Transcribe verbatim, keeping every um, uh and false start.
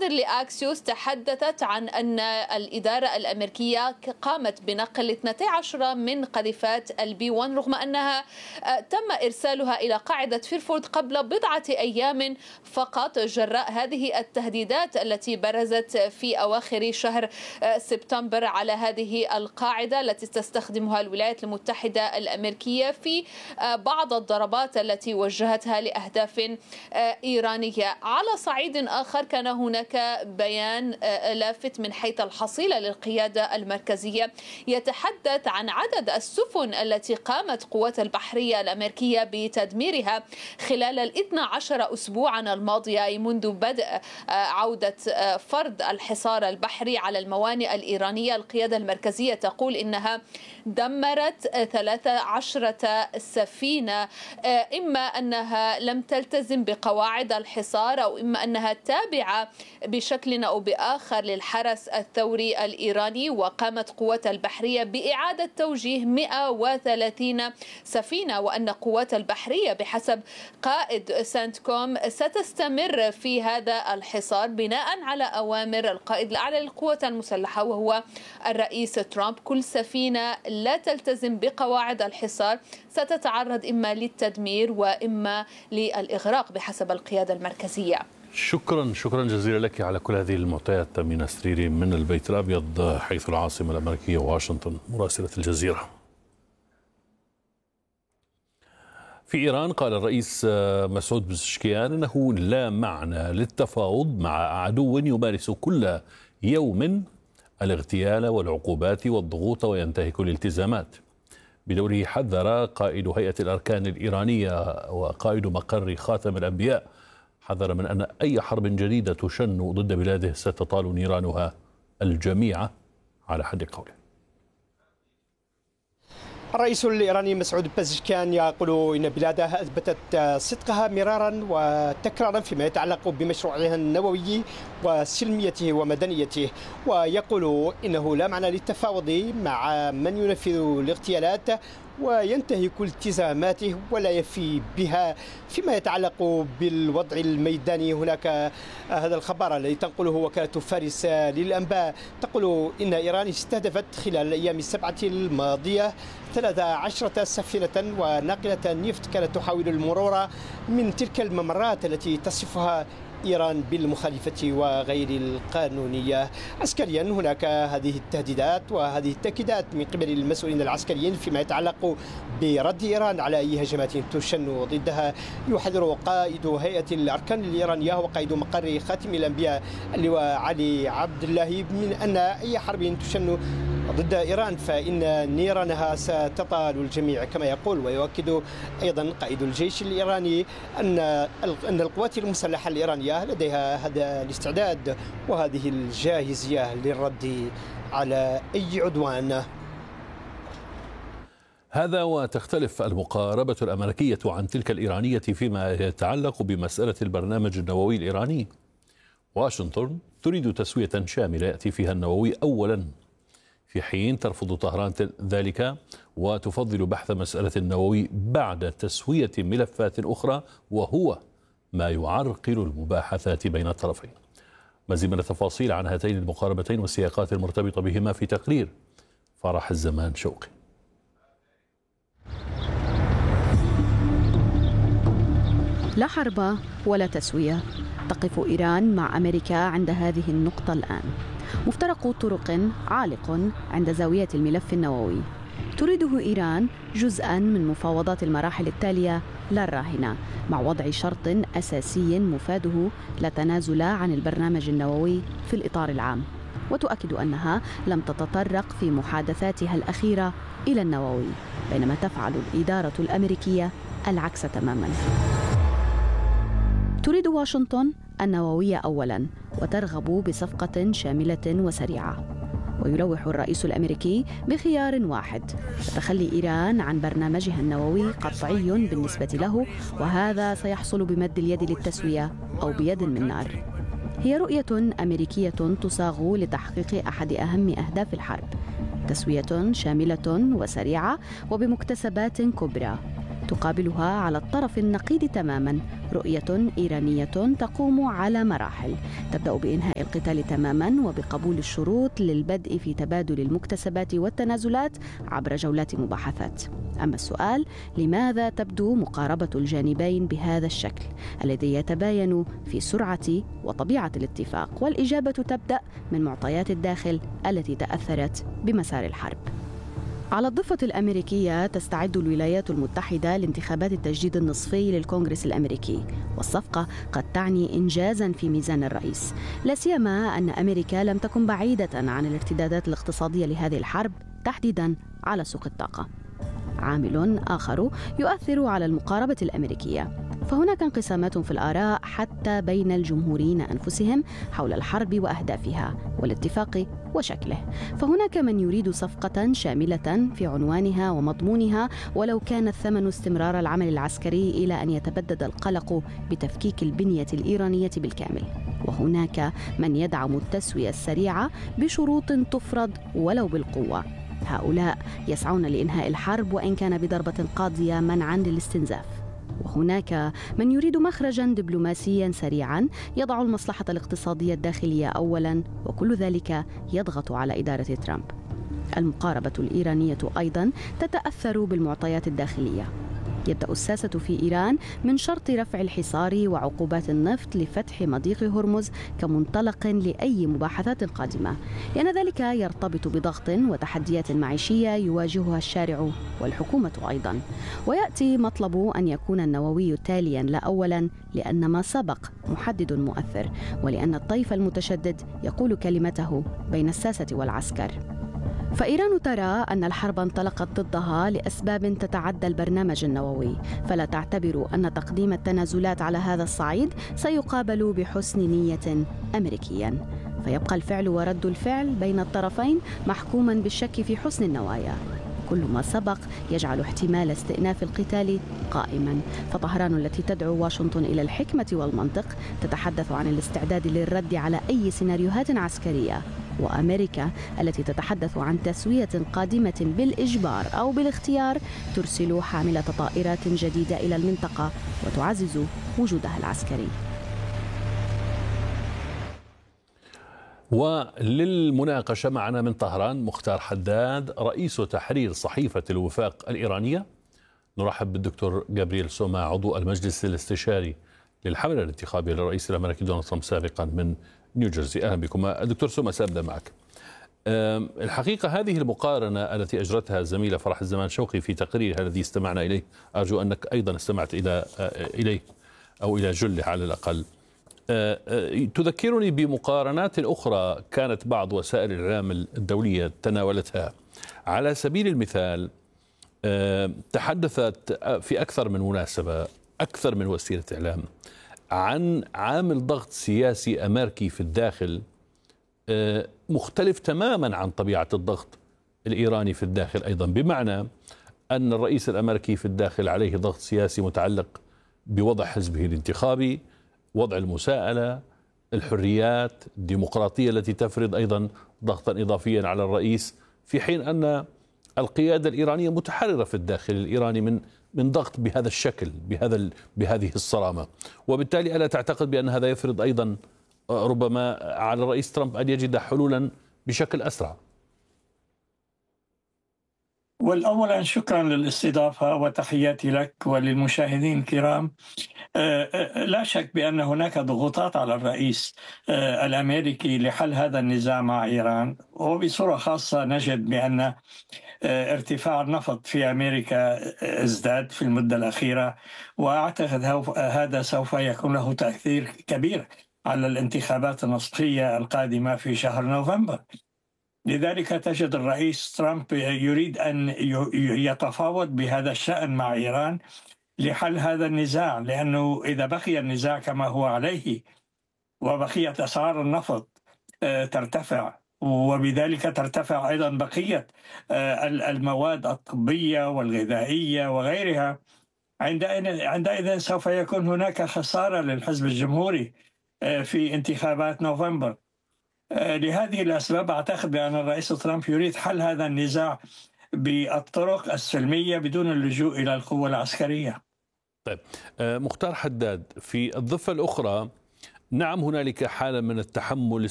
مصادر لأكسيوس تحدثت عن أن الإدارة الأمريكية قامت بنقل اثنتي عشرة من قذيفات البي واحد رغم أنها تم إرسالها إلى قاعدة فيرفورد قبل بضعة أيام فقط جراء هذه التهديدات التي برزت في أواخر شهر سبتمبر على هذه القاعدة التي تستخدمها الولايات المتحدة الأمريكية في بعض الضربات التي وجهتها لأهداف إيرانية. على صعيد آخر كان هناك بيان لافت من حيث الحصيلة للقيادة المركزية يتحدث عن عدد السفن التي قامت قوات البحرية الأمريكية بتدميرها خلال الاثنى عشر أسبوعا الماضية، أي منذ بدء عودة فرض الحصار البحري على الموانئ الإيرانية. القيادة المركزية تقول إنها دمرت ثلاث عشرة سفينة، إما أنها لم تلتزم بقواعد الحصار أو إما أنها تابعة بشكل أو بآخر للحرس الثوري الإيراني. وقامت قوات البحرية بإعادة توجيه مئة وثلاثين سفينة، وأن قوات البحرية بحسب قائد سنتكوم ستستمر في هذا الحصار بناء على أوامر القائد الأعلى للقوات المسلحة وهو الرئيس ترامب. كل سفينة لا تلتزم بقواعد الحصار ستتعرض إما للتدمير وإما للإغراق بحسب القيادة المركزية. شكرا شكرا جزيلا لك على كل هذه المعطيات. تمينة سريري من البيت الأبيض حيث العاصمة الأمريكية واشنطن، مراسلة الجزيرة. في إيران قال الرئيس مسعود بزشكيان أنه لا معنى للتفاوض مع عدو يمارس كل يوم الاغتيال والعقوبات والضغوط وينتهك الالتزامات. بدوره حذر قائد هيئة الأركان الإيرانية وقائد مقر خاتم الأنبياء، حذر من أن أي حرب جديدة تشن ضد بلاده ستطال نيرانها الجميع على حد قوله. الرئيس الإيراني مسعود بزشكيان يقول إن بلاده أثبتت صدقها مرارا وتكرارا فيما يتعلق بمشروعها النووي وسلميته ومدنيته، ويقول إنه لا معنى للتفاوض مع من ينفذ الاغتيالات وينتهك التزاماته ولا يفي بها. فيما يتعلق بالوضع الميداني هناك هذا الخبر الذي تنقله وكالة فارس للأنباء تقول إن إيران استهدفت خلال الأيام السبعة الماضية ثلاث عشرة سفينة وناقلة نفط كانت تحاول المرور من تلك الممرات التي تصفها إيران بالمخالفة وغير القانونية. عسكريا هناك هذه التهديدات وهذه التأكيدات من قبل المسؤولين العسكريين فيما يتعلق برد إيران على أي هجمات تشن ضدها. يحذر قائد هيئة الأركان الإيرانية وقائد مقر خاتم الأنبياء اللواء علي عبد الله من أن أي حرب تشن ضد إيران فإن نيرانها ستطال الجميع كما يقول. ويؤكد أيضا قائد الجيش الإيراني أن أن القوات المسلحة الإيرانية لديها هذا الاستعداد وهذه الجاهزية للرد على أي عدوان. هذا وتختلف المقاربة الأمريكية عن تلك الإيرانية فيما يتعلق بمسألة البرنامج النووي الإيراني. واشنطن تريد تسوية شاملة يأتي فيها النووي أولا، في حين ترفض طهران ذلك وتفضل بحث مسألة النووي بعد تسوية ملفات أخرى، وهو ما يعرقل المباحثات بين الطرفين. مزيد من التفاصيل عن هاتين المقاربتين والسياقات المرتبطة بهما في تقرير فرح الزمان شوقي. لا حرب ولا تسوية، تقف إيران مع أمريكا عند هذه النقطة الآن. مفترق طرق عالق عند زاوية الملف النووي تريده إيران جزءاً من مفاوضات المراحل التالية لا الراهنة، مع وضع شرط أساسي مفاده لا تنازل عن البرنامج النووي في الإطار العام. وتؤكد أنها لم تتطرق في محادثاتها الأخيرة إلى النووي، بينما تفعل الإدارة الأمريكية العكس تماماً. تريد واشنطن النووية أولاً وترغب بصفقة شاملة وسريعة. ويلوح الرئيس الأمريكي بخيار واحد: تخلي إيران عن برنامجها النووي قطعي بالنسبة له، وهذا سيحصل بمد اليد للتسوية أو بيد من نار. هي رؤية أمريكية تصاغ لتحقيق أحد أهم أهداف الحرب: تسوية شاملة وسريعة وبمكتسبات كبرى. تقابلها على الطرف النقيض تماما رؤية إيرانية تقوم على مراحل، تبدأ بإنهاء القتال تماما وبقبول الشروط للبدء في تبادل المكتسبات والتنازلات عبر جولات مباحثات. أما السؤال، لماذا تبدو مقاربة الجانبين بهذا الشكل الذي يتباين في سرعة وطبيعة الاتفاق؟ والإجابة تبدأ من معطيات الداخل التي تأثرت بمسار الحرب. على الضفة الأمريكية تستعد الولايات المتحدة لانتخابات التجديد النصفي للكونغرس الأمريكي، والصفقة قد تعني إنجازاً في ميزان الرئيس، لا سيما أن أمريكا لم تكن بعيدة عن الارتدادات الاقتصادية لهذه الحرب، تحديداً على سوق الطاقة. عامل آخر يؤثر على المقاربة الأمريكية، فهناك انقسامات في الآراء حتى بين الجمهوريين أنفسهم حول الحرب وأهدافها والاتفاق وشكله. فهناك من يريد صفقة شاملة في عنوانها ومضمونها ولو كان الثمن استمرار العمل العسكري إلى أن يتبدد القلق بتفكيك البنية الإيرانية بالكامل، وهناك من يدعم التسوية السريعة بشروط تفرض ولو بالقوة. هؤلاء يسعون لإنهاء الحرب وإن كان بضربة قاضية منعاً للاستنزاف، وهناك من يريد مخرجاً دبلوماسياً سريعاً يضع المصلحة الاقتصادية الداخلية أولاً، وكل ذلك يضغط على إدارة ترامب. المقاربة الإيرانية أيضاً تتأثر بالمعطيات الداخلية. يبدأ الساسة في إيران من شرط رفع الحصار وعقوبات النفط لفتح مضيق هرمز كمنطلق لأي مباحثات قادمة، لأن ذلك يرتبط بضغط وتحديات معيشية يواجهها الشارع والحكومة أيضا. ويأتي مطلب أن يكون النووي تاليا لا أولا، لأن ما سبق محدد مؤثر، ولأن الطيف المتشدد يقول كلمته بين الساسة والعسكر. فإيران ترى أن الحرب انطلقت ضدها لأسباب تتعدى البرنامج النووي، فلا تعتبر أن تقديم التنازلات على هذا الصعيد سيقابل بحسن نية أمريكيا، فيبقى الفعل ورد الفعل بين الطرفين محكوما بالشك في حسن النوايا. كل ما سبق يجعل احتمال استئناف القتال قائما، فطهران التي تدعو واشنطن إلى الحكمة والمنطق تتحدث عن الاستعداد للرد على أي سيناريوهات عسكرية، وأمريكا التي تتحدث عن تسوية قادمة بالإجبار أو بالاختيار ترسل حاملة طائرات جديدة إلى المنطقة وتعزز وجودها العسكري. وللمناقشة معنا من طهران مختار حداد، رئيس تحرير صحيفة الوفاق الإيرانية. نرحب بالدكتور جابرييل سوما، عضو المجلس الاستشاري للحملة الانتخابية للرئيس الأمريكي دونالد ترامب سابقا من نيوجيرسي. أهلا بكم دكتور سوما. سأبدأ معك. الحقيقة هذه المقارنة التي أجرتها الزميلة فرح الزمان شوقي في تقريرها الذي استمعنا إليه، أرجو أنك أيضا استمعت إلى إليه أو إلى جله على الأقل، تذكرني بمقارنات أخرى كانت بعض وسائل الإعلام الدولية تناولتها. على سبيل المثال تحدثت في أكثر من مناسبة، أكثر من وسيلة إعلام، عن عامل ضغط سياسي أمريكي في الداخل مختلف تماما عن طبيعة الضغط الإيراني في الداخل أيضا، بمعنى أن الرئيس الأمريكي في الداخل عليه ضغط سياسي متعلق بوضع حزبه الانتخابي، وضع المساءلة، الحريات، الديمقراطية التي تفرض أيضا ضغطا إضافيا على الرئيس، في حين أن القيادة الإيرانية متحررة في الداخل الإيراني من من ضغط بهذا الشكل، بهذا بهذه الصرامة. وبالتالي ألا تعتقد بأن هذا يفرض أيضا ربما على الرئيس ترامب أن يجد حلولا بشكل أسرع؟ والأولا شكرا للاستضافة وتحياتي لك وللمشاهدين الكرام. لا شك بأن هناك ضغوطات على الرئيس الأمريكي لحل هذا النزاع مع إيران، وبصورة خاصة نجد بأن ارتفاع النفط في أمريكا ازداد في المدة الأخيرة، وأعتقد هذا سوف يكون له تأثير كبير على الانتخابات النصفية القادمة في شهر نوفمبر. لذلك تجد الرئيس ترامب يريد أن يتفاوض بهذا الشأن مع إيران لحل هذا النزاع، لأنه إذا بقي النزاع كما هو عليه وبقيت أسعار النفط ترتفع، وبذلك ترتفع أيضا بقية المواد الطبية والغذائية وغيرها، عندئذ سوف يكون هناك خسارة للحزب الجمهوري في انتخابات نوفمبر. لهذه الأسباب أعتقد بأن الرئيس ترامب يريد حل هذا النزاع بالطرق السلمية بدون اللجوء إلى القوة العسكرية. طيب مختار حداد، في الضفة الأخرى نعم هنالك حالة من التحمل